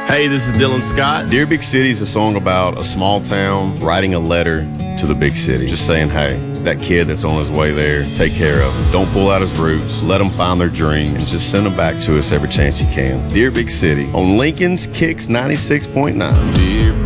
Hey, this is Dylan Scott. Dear Big City is a song about a small town writing a letter to the big city. Just saying, hey, that kid that's on his way there, take care of him. Don't pull out his roots. Let him find their dreams. And just send them back to us every chance you can. Dear Big City on Lincoln's Kicks 96.9.